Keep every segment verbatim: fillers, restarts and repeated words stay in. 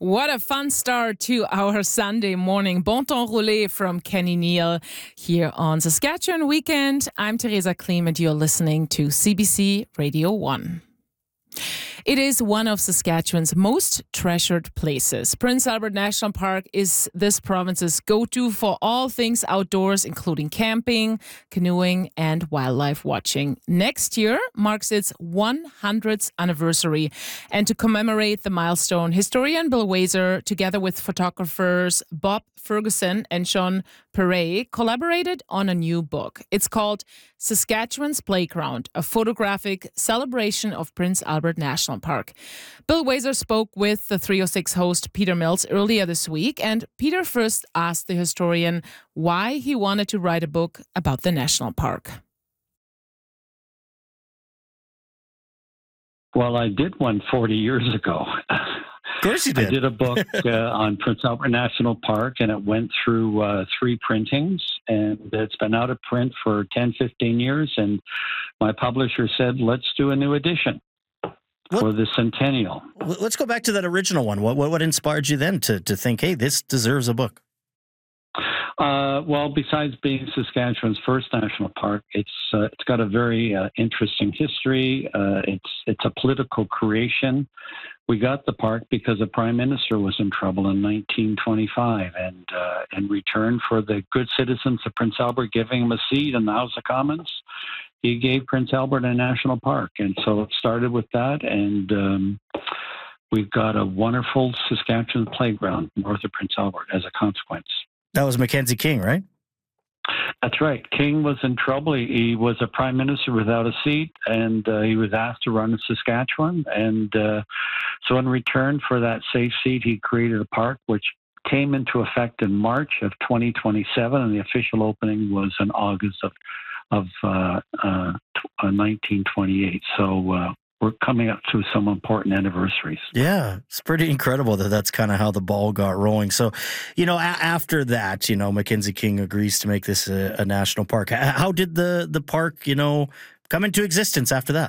What a fun start to our Sunday morning. Bon temps roulé from Kenny Neal here on Saskatchewan Weekend. I'm Teresa Klim and you're listening to C B C Radio one. It is one of Saskatchewan's most treasured places. Prince Albert National Park is this province's go-to for all things outdoors, including camping, canoeing, and wildlife watching. Next year marks its one hundredth anniversary. And to commemorate the milestone, historian Bill Wazer, together with photographers Bob Ferguson and Sean Perret, collaborated on a new book. It's called Saskatchewan's Playground, a photographic celebration of Prince Albert National Park. Bill Wazer spoke with the three oh six host Peter Mills earlier this week, and Peter first asked the historian why he wanted to write a book about the national park. Well, I did one forty years ago. Of course you did. I did a book uh, on Prince Albert National Park, and it went through uh, three printings, and it's been out of print for ten, fifteen years, and my publisher said, let's do a new edition what? for the centennial. Let's go back to that original one. What, what, what inspired you then to, to think, hey, this deserves a book? Uh, well, besides being Saskatchewan's first national park, it's uh, it's got a very uh, interesting history. Uh, it's it's a political creation. We got the park because the Prime Minister was in trouble in nineteen twenty-five, and uh, in return for the good citizens of Prince Albert giving him a seat in the House of Commons, he gave Prince Albert a national park, and so it started with that, and um, we've got a wonderful Saskatchewan playground north of Prince Albert as a consequence. That was Mackenzie King, right? That's right. King was in trouble. He, he was a prime minister without a seat, and uh, he was asked to run in Saskatchewan. And uh, so in return for that safe seat, he created a park which came into effect in March of twenty twenty-seven, and the official opening was in August of, of uh, uh, nineteen twenty-eight. So uh, we're coming up to some important anniversaries. Yeah, it's pretty incredible that that's kind of how the ball got rolling. So, you know, a- after that, you know, Mackenzie King agrees to make this a, a national park. How did the, the park, you know, come into existence after that?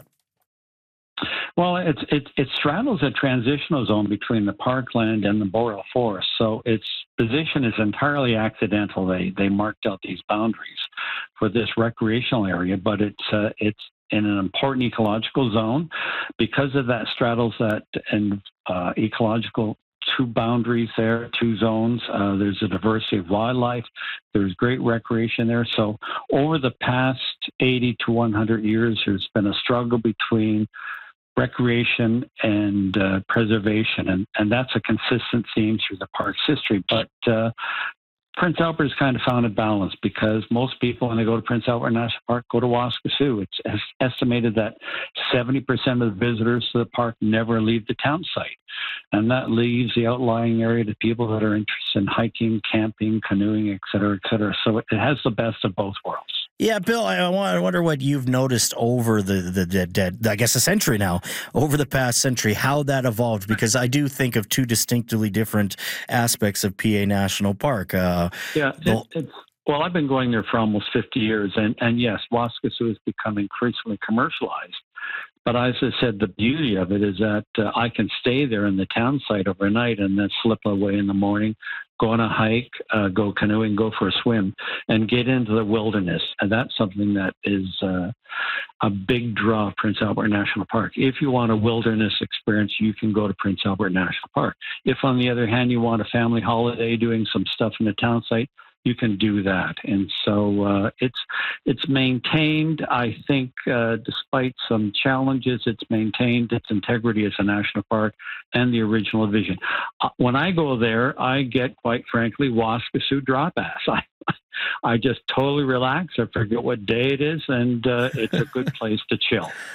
Well, it's, it, it straddles a transitional zone between the parkland and the boreal forest. So its position is entirely accidental. They they marked out these boundaries for this recreational area, but it's uh, it's in an important ecological zone. Because of that, straddles that and uh, ecological two boundaries there, two zones. Uh, there's a diversity of wildlife. There's great recreation there. So over the past eighty to one hundred years, there's been a struggle between recreation and uh, preservation, and, and that's a consistent theme through the park's history. But uh, Prince Albert's kind of found a balance, because most people, when they go to Prince Albert National Park, go to Waskesiu. It's estimated that seventy percent of the visitors to the park never leave the town site. And that leaves the outlying area to people that are interested in hiking, camping, canoeing, et cetera, et cetera. So it has the best of both worlds. Yeah, Bill, I wonder what you've noticed over the, the, the, the, I guess, a century now, over the past century, how that evolved, because I do think of two distinctly different aspects of P A National Park. Uh, yeah, it, it's, well, I've been going there for almost fifty years, and, and yes, Waskesiu has become increasingly commercialized. But as I said, the beauty of it is that uh, I can stay there in the town site overnight and then slip away in the morning, go on a hike, uh, go canoeing, go for a swim, and get into the wilderness. And that's something that is uh, a big draw of Prince Albert National Park. If you want a wilderness experience, you can go to Prince Albert National Park. If, on the other hand, you want a family holiday doing some stuff in the town site, you can do that. And so uh, it's it's maintained, I think, uh, despite some challenges, it's maintained its integrity as a national park and the original vision. Uh, when I go there, I get, quite frankly, Waskesiu drop ass. I, I just totally relax. I forget what day it is, and uh, it's a good place to chill.